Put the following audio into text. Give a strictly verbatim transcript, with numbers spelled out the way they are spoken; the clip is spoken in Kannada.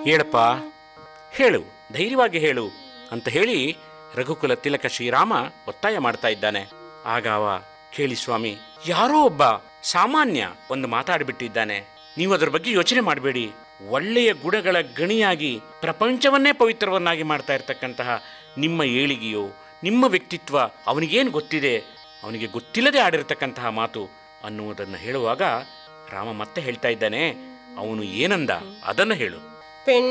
ಹೇಳಪ್ಪ, ಹೇಳು, ಧೈರ್ಯವಾಗಿ ಹೇಳು ಅಂತ ಹೇಳಿ ರಘುಕುಲ ತಿಲಕ ಶ್ರೀರಾಮ ಒತ್ತಾಯ ಮಾಡ್ತಾ ಇದ್ದಾನೆ. ಆಗ ಅವ, ಕೇಳಿ ಸ್ವಾಮಿ, ಯಾರೋ ಒಬ್ಬ ಸಾಮಾನ್ಯ ಒಂದು ಮಾತಾಡಿಬಿಟ್ಟಿದ್ದಾನೆ, ನೀವು ಅದರ ಬಗ್ಗೆ ಯೋಚನೆ ಮಾಡಬೇಡಿ. ಒಳ್ಳೆಯ ಗುಣಗಳ ಗಣಿಯಾಗಿ ಪ್ರಪಂಚವನ್ನೇ ಪವಿತ್ರವನ್ನಾಗಿ ಮಾಡ್ತಾ ಇರ್ತಕ್ಕಂತಹ ನಿಮ್ಮ ಏಳಿಗೆಯೋ ನಿಮ್ಮ ವ್ಯಕ್ತಿತ್ವ ಅವನಿಗೇನು ಗೊತ್ತಿದೆ, ಅವನಿಗೆ ಗೊತ್ತಿಲ್ಲದೆ ಆಡಿರ್ತಕ್ಕಂತಹ ಮಾತು ಅನ್ನುವುದನ್ನು ಹೇಳುವಾಗ ರಾಮ ಮತ್ತೆ ಹೇಳ್ತಾ ಇದ್ದಾನೆ, ಅವನು ಏನಂದ ಅದನ್ನು ಹೇಳು.